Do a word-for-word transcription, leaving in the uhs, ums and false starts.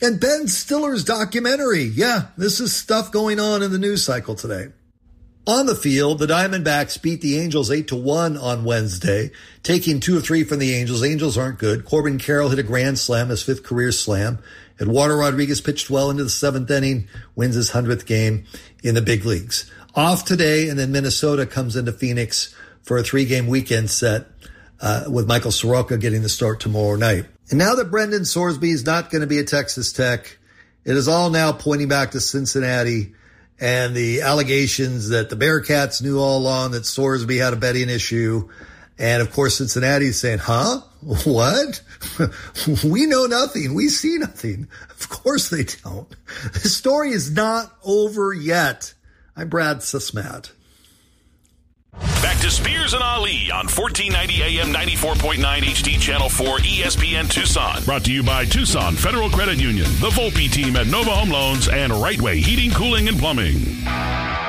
And Ben Stiller's documentary. Yeah, this is stuff going on in the news cycle today. On the field, the Diamondbacks beat the Angels eight to one on Wednesday, taking two of three from the Angels. Angels aren't good. Corbin Carroll hit a grand slam, his fifth career slam. Eduardo Rodriguez pitched well into the seventh inning, wins his hundredth game in the big leagues. Off today, and then Minnesota comes into Phoenix for a three-game weekend set uh, with Michael Soroka getting the start tomorrow night. And now that Brendan Sorsby is not going to be at Texas Tech, it is all now pointing back to Cincinnati and the allegations that the Bearcats knew all along that Sorsby had a betting issue. And, of course, Cincinnati is saying, huh? What? We know nothing. We see nothing. Of course they don't. The story is not over yet. I'm Brad Susmat. Back to Spears and Ali on fourteen ninety A M ninety-four point nine H D Channel four E S P N Tucson. Brought to you by Tucson Federal Credit Union, the Volpe team at Nova Home Loans, and Right Way Heating, Cooling, and Plumbing.